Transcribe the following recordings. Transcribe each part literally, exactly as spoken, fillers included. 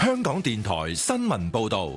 香港電台新聞報道。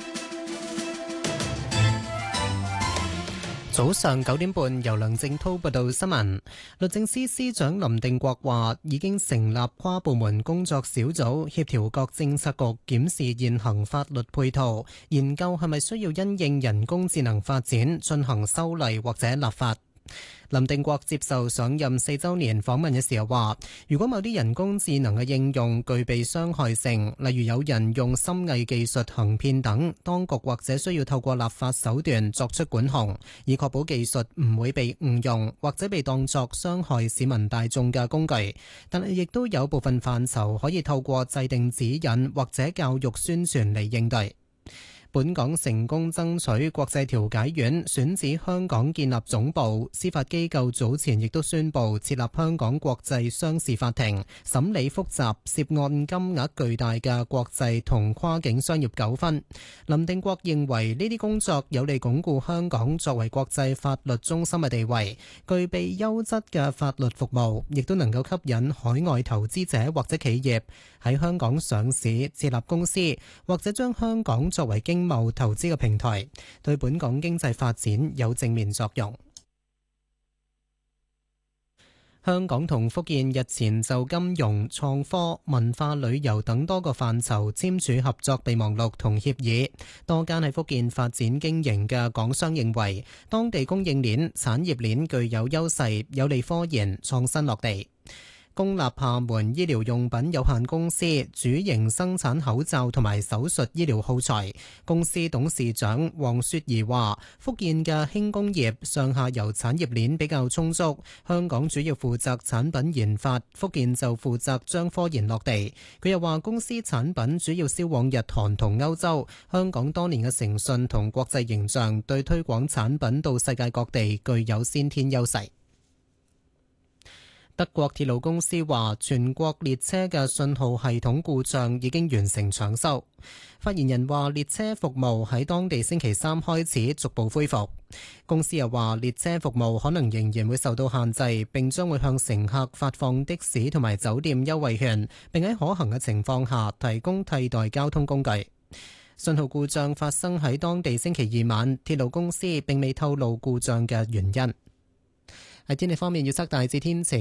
早上九點半，由梁正濤報道新聞。律政司司長林定國話，已經成立跨部門工作小組，協調各政策局檢視現行法律配套，研究係咪需要因應人工智能發展進行修例或者立法。林定國接受上任四週年訪問嘅時候話，如果某啲人工智能嘅應用具備傷害性，例如有人用深偽技術行騙等，當局或者需要透過立法手段作出管控，以確保技術唔會被誤用或者被當作傷害市民大眾嘅工具。但係亦都有部分範疇可以透過制定指引或者教育宣傳嚟應對。本港成功爭取國際調解院選址香港建立總部，司法機構早前亦都宣布設立香港國際商事法庭，審理複雜涉案金額巨大嘅國際同跨境商業糾紛。林定國認為呢啲工作有利鞏固香港作為國際法律中心嘅地位，具備優質嘅法律服務，亦都能夠吸引海外投資者或者企業喺香港上市設立公司，或者將香港作為經貿投資嘅平台，對本港經濟發展有正面作用。香港同福建日前就金融、創科、文化旅遊等多個範疇簽署合作備忘錄同協議。多間喺福建發展經營嘅港商認為，當地供應鏈、產業鏈具有優勢，有利科研創新落地。公立廈門醫療用品有限公司主營生產口罩同埋手術醫療耗材。公司董事長黃雪兒話，福建嘅輕工業上下游產業鏈比較充足，香港主要負責產品研發，福建就負責將科研落地。佢又話，公司產品主要銷往日韓同歐洲，香港多年嘅誠信同國際形象對推廣產品到世界各地具有先天優勢。德國鐵路公司話，全國列車嘅信號系統故障已經完成搶修。發言人話，列車服務喺當地星期三開始逐步恢復。公司又話，列車服務可能仍然會受到限制，並將會向乘客發放的士同埋酒店優惠券，並喺可行嘅情況下提供替代交通工具。信號故障發生喺當地星期二晚，鐵路公司並未透露故障嘅原因。喺天氣方面，預測大致天晴。